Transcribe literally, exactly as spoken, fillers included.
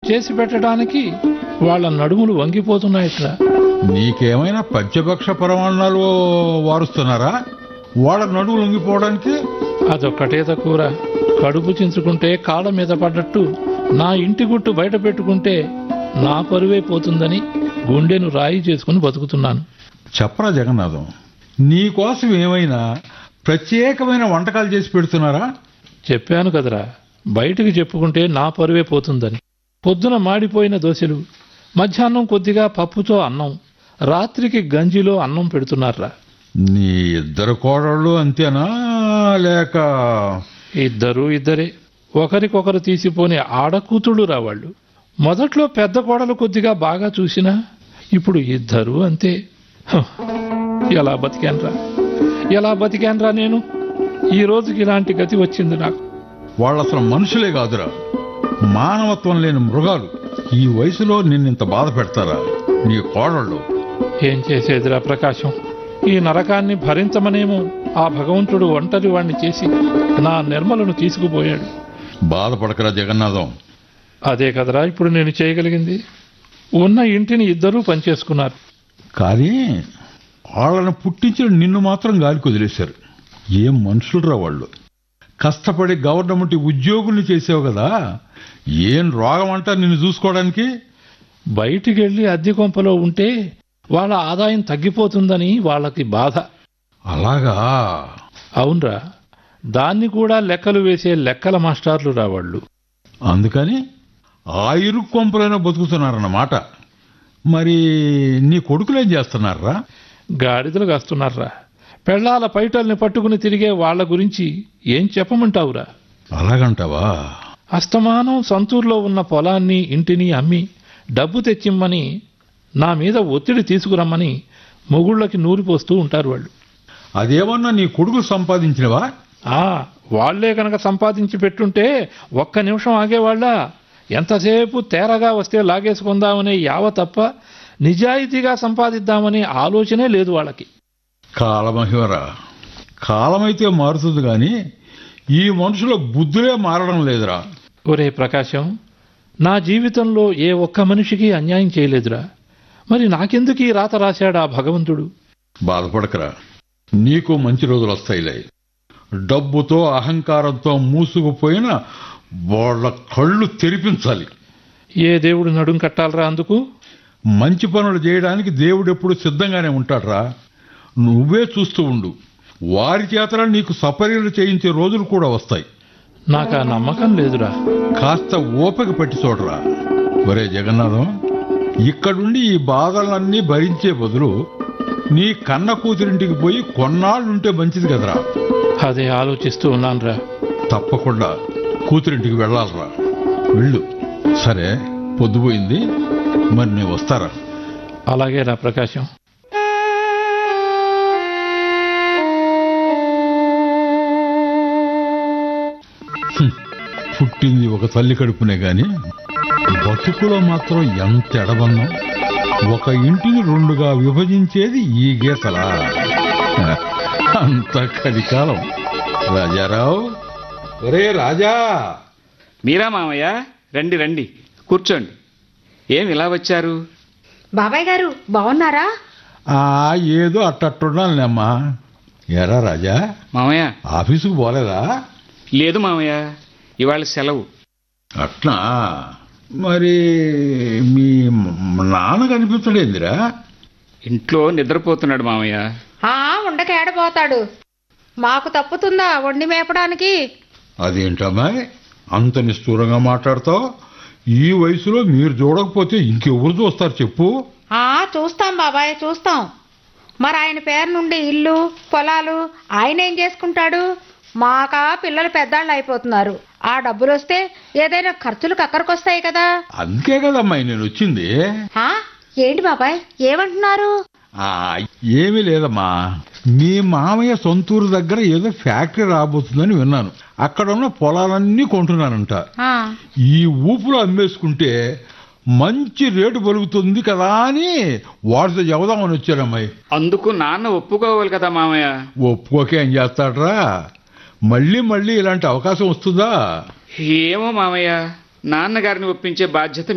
చేసి పెట్టడానికి వాళ్ళ నడుములు వంగిపోతున్నాయట్రా. నీకేమైనా పంచభక్ష పరమాణాలు వారుస్తున్నారా వాళ్ళ నడుములు వంగిపోవడానికి? అదొక్కటే తక్కువరా. కడుపు చించుకుంటే కాళ్ళ మీద పడ్డట్టు నా ఇంటి గుట్టు బయట పెట్టుకుంటే నా పరువే పోతుందని గుండెను రాయి చేసుకుని బతుకుతున్నాను. చెప్పరా జగన్నాథం, నీకోసం ఏమైనా ప్రత్యేకమైన వంటకాలు చేసి పెడుతున్నారా? చెప్పాను కదరా, బయటికి చెప్పుకుంటే నా పరువే పోతుందని. పొద్దున మాడిపోయిన దోశలు, మధ్యాహ్నం కొద్దిగా పప్పుతో అన్నం, రాత్రికి గంజిలో అన్నం పెడుతున్నారా. నీ ఇద్దరు కోడళ్ళు అంతేనా లేక? ఇద్దరు ఇద్దరే, ఒకరికొకరు తీసిపోని ఆడకూతుళ్ళు రావాళ్ళు. మొదట్లో పెద్ద కోడలు కొద్దిగా బాగా చూసినా ఇప్పుడు ఇద్దరు అంతే. హ, ఎలా బతికాన్రా ఎలా బతికాన్రా నేను. ఈ రోజుకి ఇలాంటి గతి వచ్చింది నాకు. వాళ్ళు అసలు మనుషులే కాదురా, మానవత్వం లేని మృగాలు. ఈ వయసులో నిన్నింత బాధ పెడతారా నీ కోడళ్ళు? ఏం చేసేదిరా ప్రకాశం, ఈ నరకాన్ని భరించమనేమో ఆ భగవంతుడు ఒంటరి వాణ్ణి చేసి నా నిర్మలను తీసుకుపోయాడు. బాధపడకరా జగన్నాథం. అదే కదరా ఇప్పుడు నేను చేయగలిగింది. ఉన్న ఇంటిని ఇద్దరూ పనిచేసుకున్నారు. కానీ వాళ్ళని పుట్టించిన నిన్ను మాత్రం గాలికి వదిలేశారు. ఏం మనుషులురా వాళ్ళు. కష్టపడి గవర్నమెంట్ ఉద్యోగుల్ని చేసావు కదా, ఏం రోగం అంటా నిన్ను చూసుకోవడానికి? బయటికి వెళ్ళి అద్దె కొంపలో ఉంటే వాళ్ళ ఆదాయం తగ్గిపోతుందని వాళ్ళకి బాధ. అలాగా? అవునరా, దాన్ని కూడా లెక్కలు వేసే లెక్కల మాస్టార్లు రావాళ్ళు. అందుకని ఆ ఇరుకు కొంపలైనా బతుకుతున్నారన్నమాట. మరి నీ కొడుకులేం చేస్తున్నారా? గాడిదలు కాస్తున్నారా. పెళ్లాల పైటల్ని పట్టుకుని తిరిగే వాళ్ళ గురించి ఏం చెప్పమంటావురా? అలాగంటావా? అస్తమానం సంతూరులో ఉన్న పొలాన్ని ఇంటిని అమ్మి డబ్బు తెచ్చిమ్మని నా మీద ఒత్తిడి తీసుకురమ్మని మొగుళ్ళకి నూరిపోస్తూ ఉంటారు వాళ్ళు. అదేమన్నా నీ కొడుకు సంపాదించినవా? ఆ వాళ్లే కనుక సంపాదించి పెట్టుంటే ఒక్క నిమిషం ఆగేవాళ్ళ. ఎంతసేపు తేరగా వస్తే లాగేసుకుందామనే యావ తప్ప నిజాయితీగా సంపాదిద్దామనే ఆలోచనే లేదు వాళ్ళకి. కాలమహివరా, కాలమైతే మారుతుంది కానీ ఈ మనుషుల బుద్ధులే మారడం లేదురా. ఒరే ప్రకాశం, నా జీవితంలో ఏ ఒక్క మనిషికి అన్యాయం చేయలేదురా. మరి నాకెందుకు ఈ రాత రాశాడా భగవంతుడు? బాధపడకరా, నీకు మంచి రోజులు వస్తాయిలే. డబ్బుతో అహంకారంతో మూసుకుపోయిన వాళ్ళ కళ్ళు తెరిపించాలి. ఏ దేవుడు నడుం కట్టాలరా అందుకు? మంచి పనులు చేయడానికి దేవుడు ఎప్పుడు సిద్ధంగానే ఉంటాడురా. నువ్వే చూస్తూ ఉండు, వారి చేతన నీకు సపర్యలు చేయించే రోజులు కూడా వస్తాయి. నాకు ఆ నమ్మకం లేదురా. కాస్త ఓపిక పట్టి చూడరా. ఒరే జగన్నాథం, ఇక్కడుండి ఈ బాధలన్నీ భరించే బదులు నీ కన్న కూతురింటికి పోయి కొన్నాళ్ళుంటే మంచిది కదరా. అదే ఆలోచిస్తూ ఉన్నానురా. తప్పకుండా కూతురింటికి వెళ్ళాలరా. వెళ్ళు. సరే, పొద్దుపోయింది, మరి నేను వస్తారా? అలాగే రా ప్రకాశం. పుట్టింది ఒక తల్లి కడుపునే గాని బతుకులో మాత్రం ఎంత ఎడబన్నా. ఒక ఇంటిని రెండుగా విభజించేది ఈ గీతలా. అంత కలికాలం. రాజారావు, ఒరే రాజా. మీరా మామయ్య? రండి రండి, కూర్చోండి. ఏం ఇలా వచ్చారు? బాబాయ్ గారు బాగున్నారా? ఆ ఏదో అట్టట్టున్నానులేమ్మా. ఎరా రాజా, మామయ్య ఆఫీసుకు పోలేదా? లేదు మామయ్య, ఇవాళ సెలవు. అట్నా? మరి మీ నాన్న కనిపించడేందిరా? ఇంట్లో నిద్రపోతున్నాడు మామయ్య. ఆ ఉండక ఏడపోతాడు. మాకు తప్పుతుందా వండి మేపడానికి? అదేంటమ్మాయి అంత నిష్ఠూరంగా మాట్లాడతావు? ఈ వయసులో మీరు చూడకపోతే ఇంకెవరు చూస్తారు చెప్పు? ఆ చూస్తాం బాబాయ్, చూస్తాం. మరి ఆయన పేరు నుండి ఇల్లు పొలాలు ఆయన ఏం చేసుకుంటాడు? మాకా పిల్లలు పెద్దాళ్ళు అయిపోతున్నారు. ఆ డబ్బులు వస్తే ఏదైనా ఖర్చులు కక్కరికొస్తాయి కదా. అందుకే కదమ్మాయి నేను వచ్చింది. ఆ ఏంటి బాబాయ్ ఏమంటున్నారు? ఆ ఏమీ లేదమ్మా, మీ మామయ్య సొంతూరు దగ్గర ఏదో ఫ్యాక్టరీ రాబోతుందని విన్నాను. అక్కడ ఉన్న పొలాలన్నీ కొంటున్నానంట. ఆ ఈ ఊపులో అమ్మేసుకుంటే మంచి రేటు పలుకుతుంది కదా అని వాడితో చెబుదామని వచ్చారమ్మాయి. అందుకు నాన్న ఒప్పుకోవాలి కదా మామయ్య. ఒప్పుకోకే ఏం చేస్తాడ్రా? మళ్ళీ మళ్ళీ ఇలాంటి అవకాశం వస్తుందా? ఏమో మామయ్య, నాన్నగారిని ఒప్పించే బాధ్యత